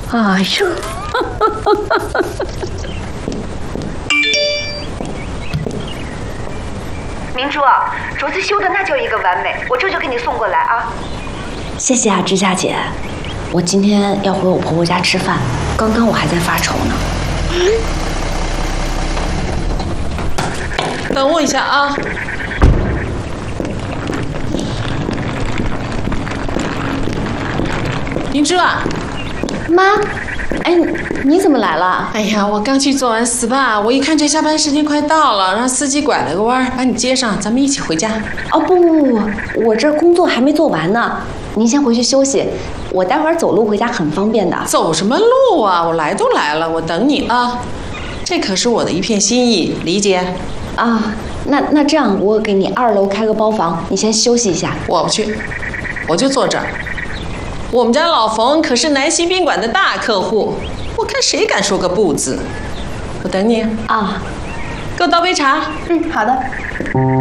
哎呦， 明珠啊，镯子修的那叫一个完美，我这就给你送过来啊。 谢谢啊，知夏姐。我今天要回我婆婆家吃饭，刚刚我还在发愁呢。 等我一下啊。明珠啊， 妈，哎，你怎么来了？ 哎呀，我刚去做完 SPA， 我一看这下班时间快到了，让司机拐了个弯，把你接上，咱们一起回家。 哦不，我这工作还没做完呢，您先回去休息，我待会儿走路回家很方便的。 走什么路啊？我来都来了，我等你啊。这可是我的一片心意，理解？ 啊，那这样，我给你2楼开个包房，你先休息一下。 我不去，我就坐这儿。我们家老冯可是南溪宾馆的大客户，我看谁敢说个不字。我等你啊， 给我倒杯茶。 好的。